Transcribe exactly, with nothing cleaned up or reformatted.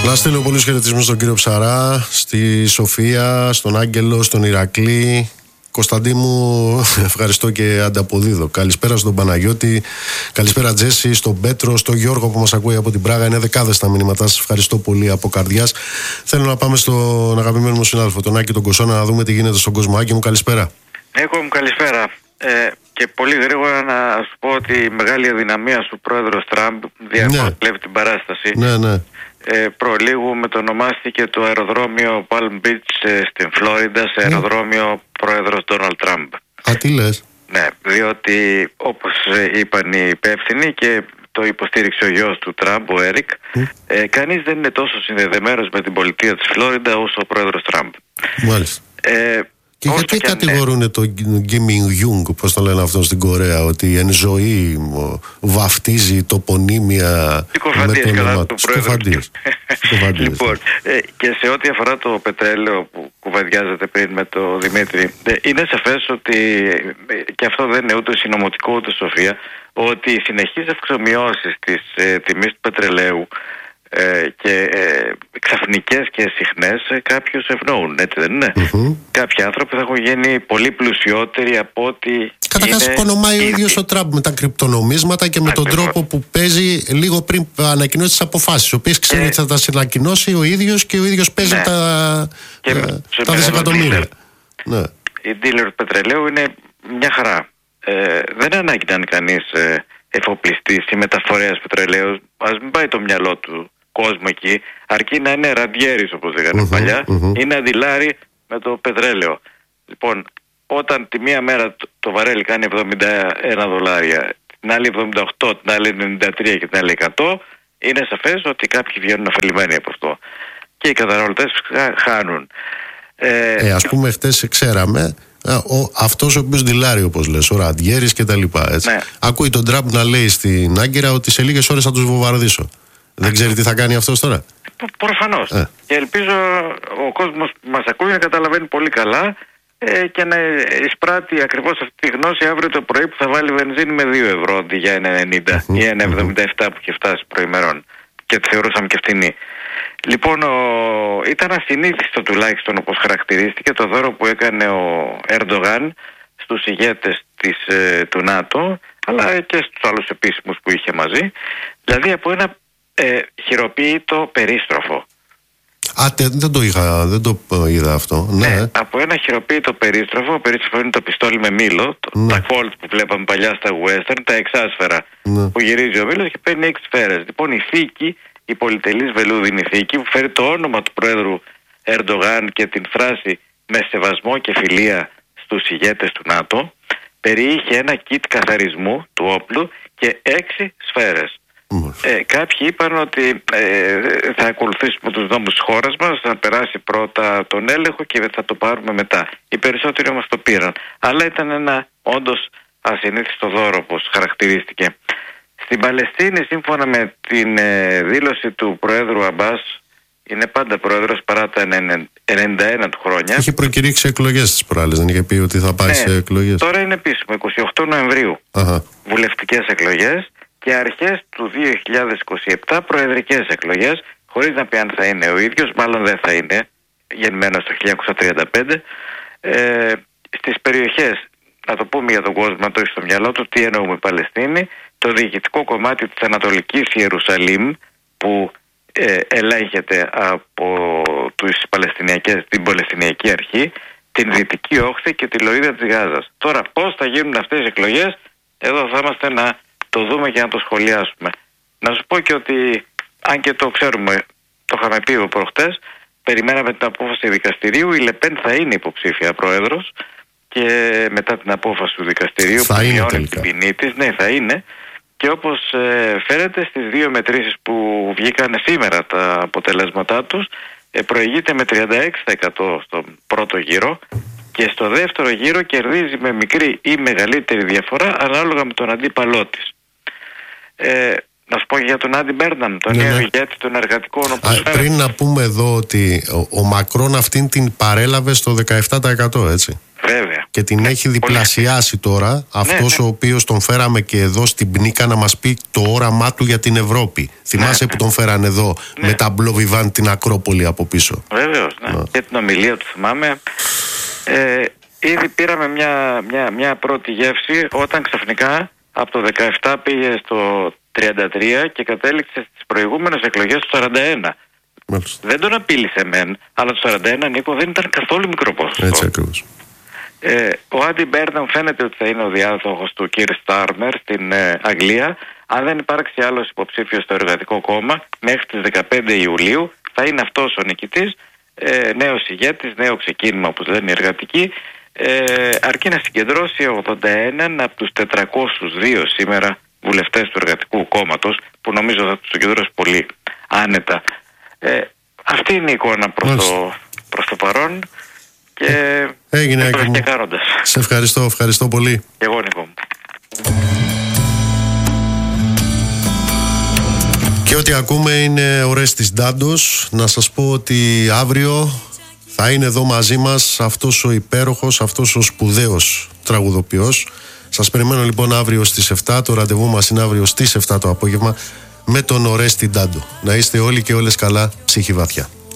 Να στείλω πολλούς χαιρετισμούς στον κύριο Ψαρά, στη Σοφία, στον Άγγελο, στον Ηρακλή. Κωνσταντί μου, ευχαριστώ και ανταποδίδω. Καλησπέρα στον Παναγιώτη, καλησπέρα Τζέσι, στον Πέτρο, στον Γιώργο που μας ακούει από την Πράγα. Είναι δεκάδες τα μηνύματά σας. Ευχαριστώ πολύ από καρδιάς. Θέλω να πάμε στον αγαπημένο μου συνάδελφο, τον Άκη τον Κοσόνα, να δούμε τι γίνεται στον κόσμο. Άκη μου, καλησπέρα. Νίκο μου, καλησπέρα. Ε, και πολύ γρήγορα να σου πω ότι η μεγάλη αδυναμία του πρόεδρος Τραμπ διαρκώς κλέβει την παράσταση. Ναι, ναι. Ε, προλίγου μετονομάστηκε το αεροδρόμιο Palm Beach ε, στην Φλόριντα σε αεροδρόμιο πρόεδρος Ντόναλντ Τραμπ. Α, τι λες? Ναι, διότι όπως ε, είπαν οι υπεύθυνοι και το υποστήριξε ο γιος του Τραμπ, ο Έρικ, mm. ε, κανείς δεν είναι τόσο συνδεδεμένος με την πολιτεία της Φλόριντα όσο ο πρόεδρος Τραμπ. Μάλιστα. Ε, Και γιατί κατηγορούν ναι. το Γκίμινγκ Γιούγκ, πώς το λένε αυτό στην Κορέα, ότι εν ζωή βαφτίζει τοπονύμια με το όνομά του. Σκοφαντίες. Λοιπόν, ε, και σε ό,τι αφορά το πετρέλαιο που κουβεντιάζεται πριν με το Δημήτρη, ε, είναι σαφές ότι, ε, και αυτό δεν είναι ούτε συνωμοτικό ούτε σοφία, ότι οι συνεχείς αυξομοιώσεις της ε, τιμής του πετρελαίου Ε, και ε, ξαφνικές και συχνές ε, κάποιους ευνοούν, έτσι δεν είναι? Mm-hmm. Κάποιοι άνθρωποι θα έχουν γίνει πολύ πλουσιότεροι από ότι καταρχάς οικονομάει ο ίδιος ο Τραμπ με τα κρυπτονομίσματα και με Ακριβώς. τον τρόπο που παίζει λίγο πριν ανακοινώσει τις αποφάσεις, οι οποίες ξέρει ότι θα τα συνακοινώσει ο ίδιος και ο ίδιος παίζει ναι. τα, και τα, τα δισεκατομμύρια. Ναι. Η dealer του πετρελαίου είναι μια χαρά. Ε, δεν είναι ανάγκη να είναι κανείς ε, εφοπλιστής ή μεταφορέας πετρελαίου. Ας μην πάει το μυαλό του κόσμο εκεί, αρκεί να είναι ραντιέρης όπως λέγανε mm-hmm, παλιά mm-hmm. ή να αντιλάρει με το πετρέλαιο. Λοιπόν, όταν τη μία μέρα το, το βαρέλι κάνει εβδομήντα ένα δολάρια, την άλλη εβδομήντα οκτώ, την άλλη ενενήντα τρία και την άλλη εκατό, είναι σαφές ότι κάποιοι βγαίνουν αφελημένοι από αυτό και οι καταναλωτές χάνουν. Ε, ε, ας πούμε χτες ξέραμε ο, αυτός ο οποίος ντυλάρει όπως λες, ο ραντιέρης και τα λοιπά, έτσι. Ναι. Ακούει τον Τραμπ να λέει στην Άγκυρα ότι σε λίγες ώρες θα τους βομβαρδίσω. Δεν ξέρει τι θα κάνει αυτός τώρα? Προφανώς. Ε. Και ελπίζω ο κόσμος που μας ακούει να καταλαβαίνει πολύ καλά ε, και να εισπράττει ακριβώς αυτή τη γνώση αύριο το πρωί που θα βάλει βενζίνη με δύο ευρώ αντί για ένα ενενήντα mm-hmm. ή ένα εβδομήντα επτά που είχε φτάσει προημερών και τη θεωρούσαμε και φτηνή. Λοιπόν, ο... ήταν ασυνήθιστο τουλάχιστον όπως χαρακτηρίστηκε το δώρο που έκανε ο Ερντογάν στους ηγέτες της, ε, του ΝΑΤΟ αλλά και στους άλλους επίσημους που είχε μαζί, δηλαδή από ένα Ε, χειροποίητο περίστροφο. Α, δεν το είχα, δεν το είδα αυτό. Ναι, ναι από ένα χειροποίητο περίστροφο. Ο περίστροφο είναι το πιστόλι με μήλο, το, ναι. τα Colt που βλέπαμε παλιά στα western, τα εξάσφαιρα ναι. που γυρίζει ο μήλος και παίρνει έξι σφαίρες. Λοιπόν, η θήκη, η πολυτελής βελούδινη θήκη που φέρει το όνομα του πρόεδρου Ερντογάν και την φράση «με σεβασμό και φιλία στους ηγέτες του ΝΑΤΟ», περιείχε ένα κιτ καθαρισμού του όπλου και έξι σφαίρες. Ε, κάποιοι είπαν ότι ε, θα ακολουθήσουμε τους νόμους της χώρας μας, θα περάσει πρώτα τον έλεγχο και θα το πάρουμε μετά. Οι περισσότεροι όμως το πήραν. Αλλά ήταν ένα όντως ασυνήθιστο δώρο όπως χαρακτηρίστηκε. Στην Παλαιστίνη, σύμφωνα με την ε, δήλωση του Προέδρου Αμπάς, είναι πάντα πρόεδρος παρά τα ενενήντα ένα του χρόνια. Είχε προκηρύξει εκλογές τις προάλλες, δεν είχε πει ότι θα πάει ναι, σε εκλογές? Τώρα είναι επίσημο, εικοστή ογδόη Νοεμβρίου. Αχα. Βουλευτικές εκλογές. Και αρχές του δύο χιλιάδες είκοσι επτά προεδρικές εκλογές, χωρίς να πει αν θα είναι ο ίδιος, μάλλον δεν θα είναι, γεννημένος το χίλια εννιακόσια τριάντα πέντε, ε, στις περιοχές, να το πούμε για τον κόσμο, να το έχει στο μυαλό του, τι εννοούμε Παλαιστίνη, το διοικητικό κομμάτι της Ανατολικής Ιερουσαλήμ, που ε, ελέγχεται από τους Παλαιστινιακές, την Παλαιστινιακή Αρχή, την Δυτική Όχθη και τη Λωρίδα της Γάζας. Τώρα πώς θα γίνουν αυτές οι εκλογές, εδώ θα είμαστε να το δούμε και να το σχολιάσουμε. Να σου πω και ότι, αν και το ξέρουμε, το είχαμε πει εδώ προχτές, περιμέναμε την απόφαση δικαστηρίου, η Λεπέν θα είναι υποψήφια πρόεδρος και μετά την απόφαση του δικαστηρίου θα που είναι μειώνει τελικά την ποινή της, ναι θα είναι, και όπως ε, φαίνεται στις δύο μετρήσεις που βγήκαν σήμερα τα αποτελέσματά τους, ε, προηγείται με τριάντα έξι τοις εκατό στον πρώτο γύρο και στο δεύτερο γύρο κερδίζει με μικρή ή μεγαλύτερη διαφορά ανάλογα με τον αντίπαλό της. Ε, να σου πω για τον Άντι Μπέρναμ, τον ναι, νέο ναι. ηγέτη των εργατικών. Α, πριν να πούμε εδώ ότι ο, ο Μακρόν αυτήν την παρέλαβε στο δεκαεπτά τοις εκατό, έτσι. Βέβαια. Και την έχει διπλασιάσει τώρα αυτός ναι, ναι. ο οποίος τον φέραμε και εδώ στην Πνίκα να μας πει το όραμά του για την Ευρώπη. Θυμάσαι ναι, που τον φέρανε εδώ ναι. με τα μπλοβιβάν την Ακρόπολη από πίσω. Βεβαίως, ναι. ναι. Και την ομιλία του θυμάμαι. Ε, ήδη πήραμε μια, μια, μια πρώτη γεύση όταν ξαφνικά από το δεκαεπτά πήγε στο τριάντα τρία και κατέληξε στις προηγούμενες εκλογές του σαράντα ένα. Μάλιστα. Δεν τον απείλησε μεν, αλλά το σαράντα ένα, Νίκο, δεν ήταν καθόλου μικρό ποσοστό. Έτσι ακριβώς. Ε, ο Άντι Μπέρναμ φαίνεται ότι θα είναι ο διάδοχος του Κίρ Στάρμερ στην ε, Αγγλία. Αν δεν υπάρξει άλλος υποψήφιος στο Εργατικό Κόμμα, μέχρι τις δεκαπέντε Ιουλίου θα είναι αυτός ο νικητής. Ε, νέος ηγέτης, νέο ξεκίνημα όπως λένε οι εργατικοί, ε, αρκεί να συγκεντρώσει ογδόντα ένα από τους τετρακόσιους δύο σήμερα βουλευτές του Εργατικού Κόμματος, που νομίζω θα τους συγκεντρώσει πολύ άνετα. Ε, αυτή είναι η εικόνα προς, το, προς το παρόν και έγινε και κάνοντας. Σε ευχαριστώ, ευχαριστώ πολύ. Και εγώ, Νίκο μου. Και ό,τι ακούμε είναι ο Ρέστης Ντάντος. Να σας πω ότι αύριο θα είναι εδώ μαζί μας αυτός ο υπέροχος, αυτός ο σπουδαίος τραγουδοποιός. Σας περιμένω λοιπόν αύριο στις επτά. Το ραντεβού μας είναι αύριο στις επτά το απόγευμα με τον Ορέστη Ντάντο. Να είστε όλοι και όλες καλά, ψυχή βαθιά.